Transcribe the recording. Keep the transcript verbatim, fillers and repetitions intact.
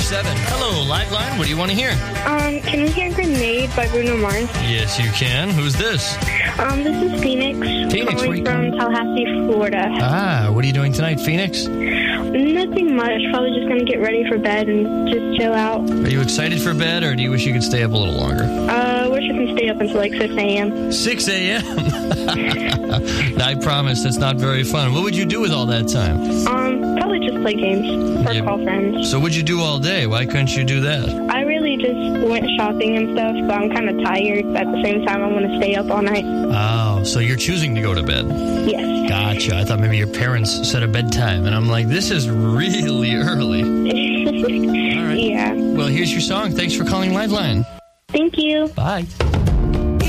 seven. Hello, Lifeline. What do you want to hear? Um, can we hear Grenade by Bruno Mars? Yes, you can. Who's this? Um, this is Phoenix. Phoenix, where calling you from from? Tallahassee, Florida. Ah, what are you doing tonight, Phoenix? Nothing much. Probably just going to get ready for bed and just chill out. Are you excited for bed, or do you wish you could stay up a little longer? Uh, wish I can stay up until like six a.m. six a.m.? I promise that's not very fun. What would you do with all that time? Um, probably just play games or Yeah. call friends. So what'd you do all day? Why couldn't you do that? I really just went shopping and stuff, so I'm kind of tired. But at the same time, I want to stay up all night. Oh, so you're choosing to go to bed. Yes. Gotcha. I thought maybe your parents set a bedtime, and I'm like, this is really early. All right. Yeah. Well, here's your song. Thanks for calling Lifeline. Thank you. Bye.